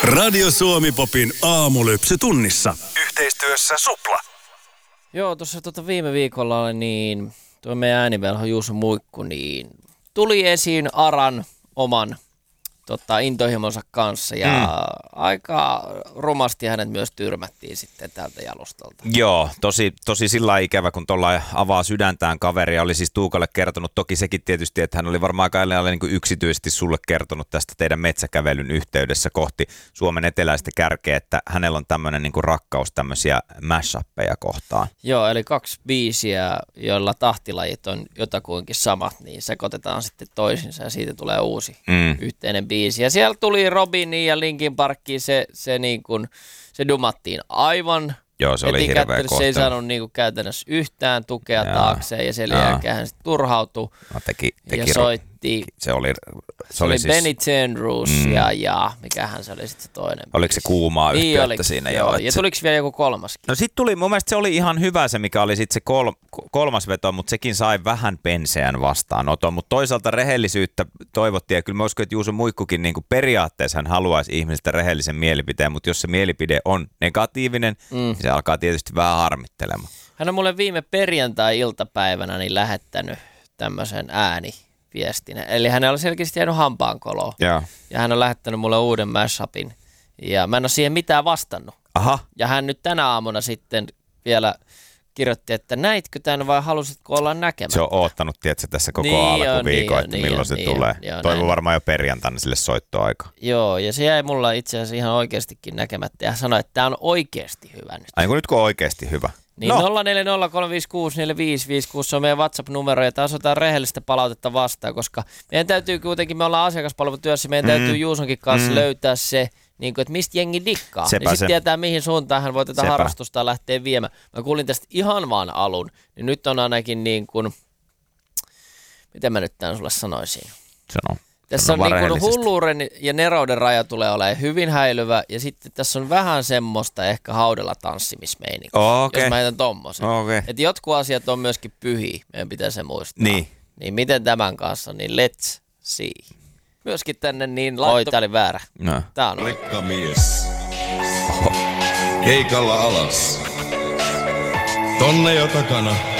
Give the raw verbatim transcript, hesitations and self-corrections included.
Radio Suomi-popin aamulypsy tunnissa. Yhteistyössä Supla. Joo, tuossa tuota viime viikolla niin tuo meidän äänivelho Juuso Muikku niin tuli esiin Aran oman tota, intohimonsa kanssa ja mm. aika rumasti hänet myös tyrmättiin sitten täältä jalustalta. Joo, tosi, tosi sillä ikävä, kun tuolla avaa sydäntään kaveria. Oli siis Tuukalle kertonut, toki sekin tietysti, että hän oli varmaan aika niin kuin yksityisesti sulle kertonut tästä teidän metsäkävelyn yhteydessä kohti Suomen eteläistä kärkeä, että hänellä on tämmöinen niin kuin rakkaus tämmöisiä mash-appeja kohtaan. Joo, eli kaksi biisiä, joilla tahtilajit on jotakuinkin samat, niin sekoitetaan sitten toisinsa ja siitä tulee uusi mm. yhteinen biisi. Ja siellä tuli Robinin ja Linkin Parkkiin, se, se, niin kuin, se dumattiin aivan. Joo, se oli hirveä kohtelu. Se ei saanut niin kuin käytännössä yhtään tukea Jaa. taakseen ja sen Jaa. jälkeen hän sitten turhautui no, teki, teki ja soitti. Se oli, se se oli, oli siis... Benny Tenrus mm. ja, ja mikähän se oli sitten se toinen. Oliko biisi? Se kuumaa niin yhteyttä oli, siinä? Joo, ja tuliko vielä joku kolmaskin? No sitten tuli, mun mielestä se oli ihan hyvä se, mikä oli sitten se kol, kolmas veto, mutta sekin sai vähän penseän vastaanoton. Mutta toisaalta rehellisyyttä toivottiin, ja kyllä mä uskon, että Juuso Muikkukin niin kuin periaatteessa hän haluaisi ihmisiltä rehellisen mielipiteen, mutta jos se mielipide on negatiivinen, mm. niin se alkaa tietysti vähän harmittelemaan. Hän on mulle viime perjantai-iltapäivänä niin lähettänyt tämmöisen ääni. viestinä. Eli hänellä on selkeästi jäänyt hampaankoloon. Ja. ja hän on lähettänyt mulle uuden mashupin. Ja mä en ole siihen mitään vastannut. Aha. Ja hän nyt tänä aamuna sitten vielä kirjoitti, että näitkö tämän vai halusitko olla näkemättä? Se on oottanut, tiedätkö, tässä koko niin alkuviikon, niin että niin milloin on, se niin tulee. Joo, Toivon varmaan jo perjantaina sille soittoaika. Joo, ja se jäi mulla itse asiassa ihan oikeastikin näkemättä. Ja hän sanoi, että tämä on oikeasti hyvä nyt. Ai kun nyt kun on oikeasti hyvä. Niin no. nolla neljä nolla kolme viisi kuusi neljä viisi viisi kuusi on meidän WhatsApp-numero ja taas otetaan rehellistä palautetta vastaan, koska meidän täytyy kuitenkin, me ollaan asiakaspalvelutyössä, meidän mm. täytyy Juusonkin kanssa mm. löytää se, niin kuin, että mistä jengi dikkaa. Sepä ja sitten se. tietää, mihin suuntaan hän voi tätä Sepä. harrastusta lähteä viemään. Mä kuulin tästä ihan vaan alun, niin nyt on ainakin niin kuin, miten mä nyt tämän sulle sanoisin? Sano. Tässä on niin kuin hulluuden ja nerouden raja tulee olemaan hyvin häilyvä ja sitten tässä on vähän semmoista ehkä haudella tanssimismeininkiä, okay. jos mä heitän tommosen. Okay. Että jotkut asiat on myöskin pyhiä, meidän pitää se muistaa. Niin. Niin miten tämän kanssa, niin let's see. Myöskin tänne niin laitto... Oi, tää oli väärä. No. Tää on Rekkamies. Keikalla alas. Tonne jo takana.